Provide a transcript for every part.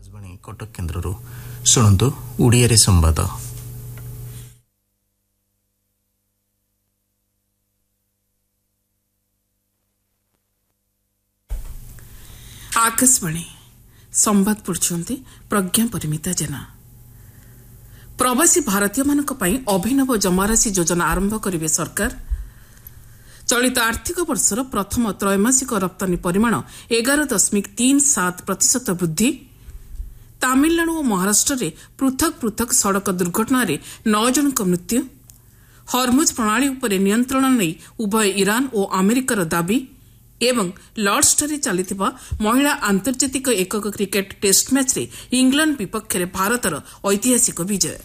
कटक केन्द्रରୁ ଶୁଣନ୍ତୁ ଓଡ଼ିଆରେ ସମ୍ବାଦ। आकाशवाणी संवाद पढ़ुछंती प्रज्ञा परिमिता जेना। प्रवासी भारतीयमानक पई अभिनव जमाराशि योजना आरंभ करिवे सरकार। चलित आर्थिक वर्षर प्रथम त्रैमासिक रप्तानी परिमाण 11.37% वृद्धि। तामिलनाडु और महाराष्ट्र में पृथक पृथक सड़क दुर्घटना 9 जनक मृत्यु। हरमुज प्रणाली उपर नियंत्रण नहीं उभय ईरान और अमेरिकार दाबी। एवं लॉर्ड्सଠାରେ ଚାଲିଥିବା महिला आंतर्जातिक एकक क्रिकेट टेस्ट मैच रे इंग्लैंड विपक्ष में भारतर ऐतिहासिक विजय।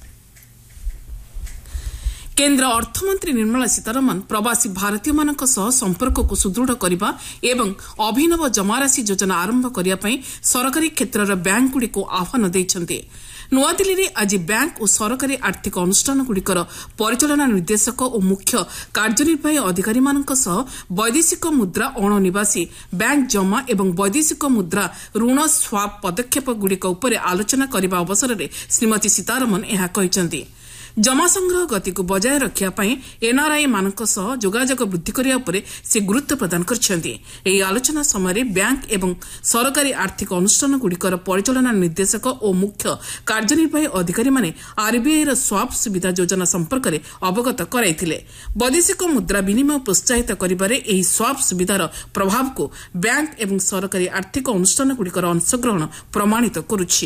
केन्द्र अर्थमंत्री निर्मला सीतारमण प्रवासी भारतीयमानक सह संपर्क को सुदृढ़ करने एवं अभिनव जमाराशि योजना आरंभ करने सरकारी क्षेत्रर बैंकगुड़िक आह्वान देइछन्ते। नुआदिल्ली में आज बैंक और सरकारी आर्थिक अनुष्ठानगुड़िकर परिचालना निर्देशक और मुख्य कार्यनिर्वाही अधिकारी वैदेशिक मुद्रा अणनिवासी बैंक जमा एवं वैदेशिक मुद्रा ऋण स्वाप पदक्षेपगुड़िक उपर आलोचना करने अवसर में श्रीमती सीतारमण यह कहते। जमा संग्रह गति को बजाय रखा एनआरआई मानक सह जोगाजोग वृद्धि करने पर से गुरुत्व प्रदान करछन्ती। एही आलोचना समय बैंक एवं सरकारी आर्थिक अनुष्ठान गुड़िकर परिचालना निर्देशक और मुख्य कार्यनिर्वाही अधिकारी माने आरबीआई स्वाप सुविधा योजना संपर्क में अवगत कराइथिले। वैदेशिक मुद्रा विनिमय प्रोत्साहित करिबारे एही स्वाप सुविधार प्रभाव को बैंक एवं सरकारी आर्थिक अनुष्ठान गुड़िकर अंशग्रहण प्रमाणित करुछि।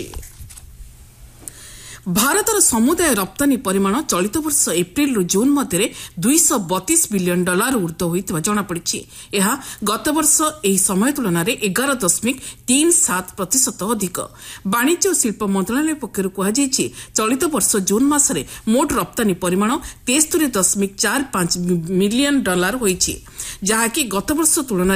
भारतर समुदाय रप्तानी परिमाण चलित वर्ष एप्रिल रु जून मध्य $232 बिलियन ऊर्ध्व होइतबा जଣାपड़िछि। यह गत वर्ष एही समय तुलन 11.37% अधिक। वाणिज्य और शिल्प मंत्रालय पक्षरु कुहाଯାଇଛି चलित वर्ष जून मासरे मोट रप्तानी परिमाण $73.45 मिलियन होइछि, जहाँकि गत वर्ष तुलन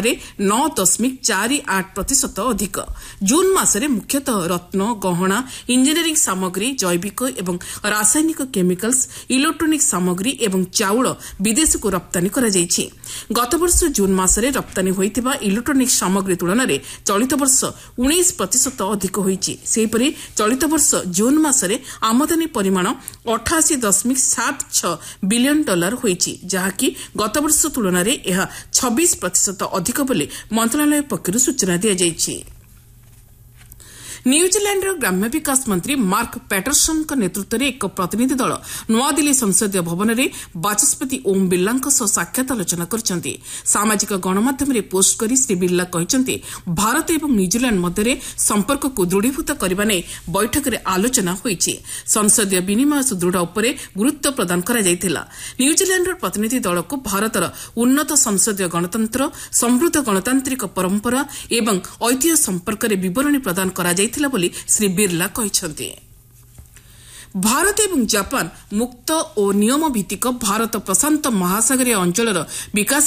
9.48% अधिक। जून मासरे मुख्यतः रत्न गहना इंजीनियरिंग सामग्री जैविक एवं रासायनिक केमिकल्स इलेक्ट्रोनिक सामग्री एवं चाउल विदेश को रप्तानी करा जायछि। गत वर्ष जून मासरे रप्तानी होइतिबा इलेक्ट्रोनिक सामग्री तुलन में चलित वर्ष 19% अधिक होइछि। सेहिपरि चलित वर्ष जून मासरे आमदानी परिमाण $88.76 बिलियन होइछि, जहाँकि गत वर्ष तुलन में यह 26% अधिक बोली मंत्रालय पक्षरु सूचना दिया जायछि। न्यूजीलैंड ग्राम्य विकास मंत्री मार्क पैटरसन नेतृत्व में एक प्रतिनिधि दल नुआदिल्ली संसदीय भवन में बाचस्पति ओम बिर्ला साक्षात आलोचना करछन्ती। सामाजिक गणमाध्यम पोस्ट करी श्री बिर्ला कहते भारत और न्यूजीलैंड मध्य संपर्क को दृढ़ीभूत करने नहीं बैठक में आलोचना होइछि। संसदीय विनिमय सुदृढ़ उपर गुरुत्व प्रदान करा जायतिला। न्यूजीलैंड प्रतिनिधि दल को भारतर उन्नत संसदीय गणतंत्र समृद्ध गणतांत्रिक परंपरा एवं ऐतिह्य संपर्क में विवरणी प्रदान करा बोली श्री बिर्ला कहते। भारत एवं जापान मुक्त और नियम भित्तिक भारत प्रशांत महासागरीय अंचल विकास